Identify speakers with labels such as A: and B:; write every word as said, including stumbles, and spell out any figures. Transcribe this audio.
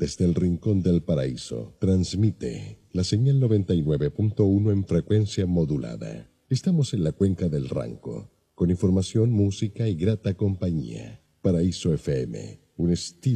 A: Desde el rincón del paraíso, transmite la señal noventa y nueve punto uno en frecuencia modulada. Estamos en la cuenca del Ranco, con información, música y grata compañía. Paraíso F M, un estilo